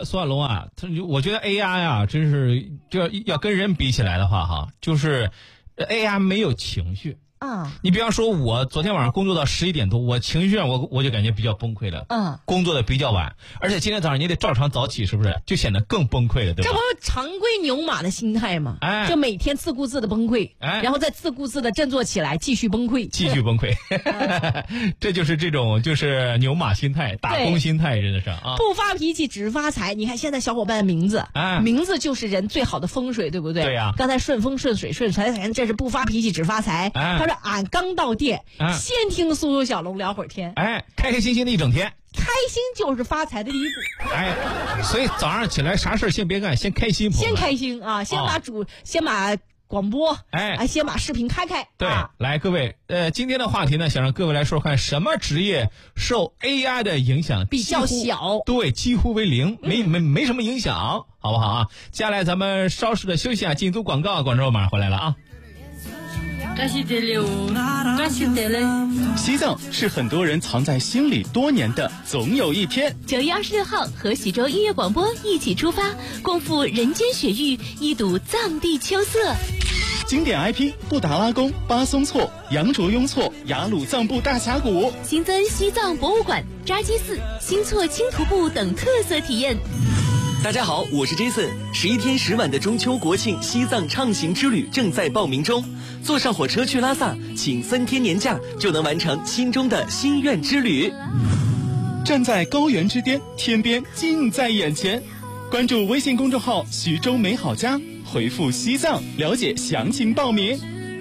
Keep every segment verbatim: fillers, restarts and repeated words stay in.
苏亚龙啊，他我觉得 A I 呀，真是就要要跟人比起来的话哈，就是 A I 没有情绪。 啊， 你比方说，我昨天晚上工作到十一点多，我情绪上我我就感觉比较崩溃了。 嗯， 工作的比较晚，而且今天早上你得照常早起，是不是？就显得更崩溃了，对吧？ 这不常规牛马的心态吗？ 哎， 就每天自顾自的崩溃， 哎， 然后再自顾自的振作起来，继续崩溃， 继续崩溃。这就是这种就是牛马心态、打工心态，真的是啊！ 不发脾气只发财。你看现在小伙伴的名字， 哎， 名字就是人最好的风水，对不对？ 对呀、啊。 刚才顺风顺水顺财财，这是不发脾气只发财。 哎， 他说俺刚到店， 哎、 先听苏苏小龙聊会儿天， 哎，开开心心的一整天。 开心就是发财的第一步。 哎，所以早上起来啥事先别干，先开心。 先开心啊！先把主，哦、先把广播， 哎， 先把视频开开。 对， 啊、 来各位，呃，今天的话题呢，想让各位来说看什么职业受 A I 的影响比较小， 对，几乎为零，没没没什么影响，好不好啊？接下来咱们稍事的休息啊，进组广告，广州马上回来了啊。 西藏是很多人藏在心里多年的总有一天。 九月二十六号，和喜洲音乐广播一起出发，共赴人间雪域，一睹藏地秋色。 经典 I P 布达拉宫、巴松措、羊卓雍措、雅鲁藏布大峡谷， 新增西藏博物馆、扎基寺、新措青徒步等特色体验。 大家好，我是 Jason。十一天十晚的中秋国庆西藏畅行之旅正在报名中，坐上火车去拉萨，请三天年假就能完成心中的心愿之旅。 站在高原之巅，天边近在眼前。关注微信公众号徐州美好家，回复西藏了解详情报名。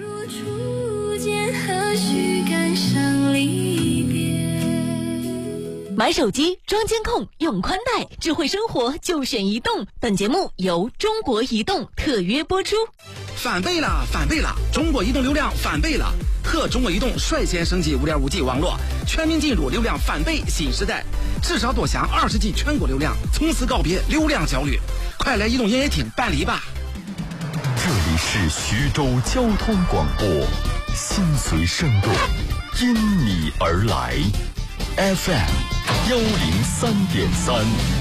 买手机装监控用宽带，智慧生活就选移动。本节目由中国移动特约播出。 翻倍了，翻倍了！中国移动流量翻倍了，和中国移动率先升级 五点五 G 网络，全面进入流量翻倍新时代，至少多享二十 G 全国流量，从此告别流量焦虑。快来移动营业厅办理吧！ 这里是徐州交通广播，心随声动，因你而来 ，F M 幺零三点三。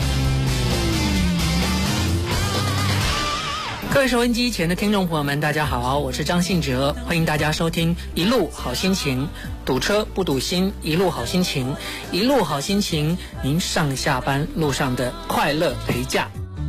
各位收音机前的听众朋友们，大家好，我是张信哲，欢迎大家收听一路好心情，堵车不堵心，一路好心情，一路好心情，您上下班路上的快乐陪驾。